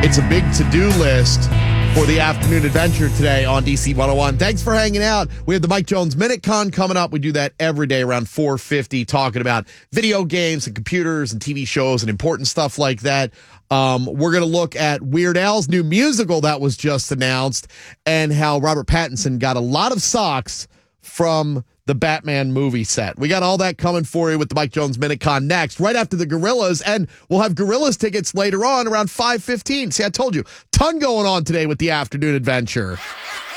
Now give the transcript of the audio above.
It's a big to-do list for the afternoon adventure today on DC 101. Thanks for hanging out. We have the Mike Jones Minute Con coming up. We do that every day around 4:50, talking about video games and computers and TV shows and important stuff like that. We're going to look at Weird Al's new musical that was just announced and how Robert Pattinson got a lot of socks from the Batman movie set. We got all that coming for you with the Mike Jones Minute Con next, right after the Gorillas, and we'll have Gorillas tickets later on around 5:15. See, I told you, ton going on today with the afternoon adventure.